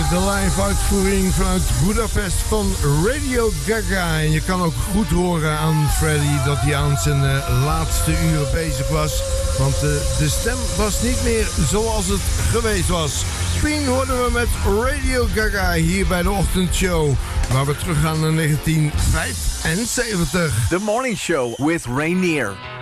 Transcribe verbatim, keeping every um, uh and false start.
de live uitvoering vanuit Budapest van Radio Gaga. En je kan ook goed horen aan Freddie dat hij aan zijn uh, laatste uren bezig was. Want uh, de stem was niet meer zoals het geweest was. Queen hoorden we met Radio Gaga hier bij de ochtendshow. Waar we teruggaan naar negentien vijfenzeventig. The Morning Show with Rainier.